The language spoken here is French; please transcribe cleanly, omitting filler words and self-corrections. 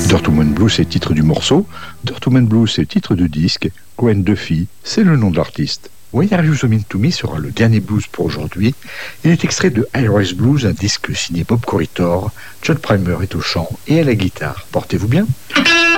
Dirt Woman Blues, c'est le titre du morceau. Dirt Woman Blues, c'est le titre du disque. Gwen Duffy, c'est le nom de l'artiste. Why Are You So Mean To Me sera le dernier blues pour aujourd'hui. Il est extrait de Irish Blues, un disque signé Bob Corritore. John Primer est au chant et à la guitare. Portez-vous bien.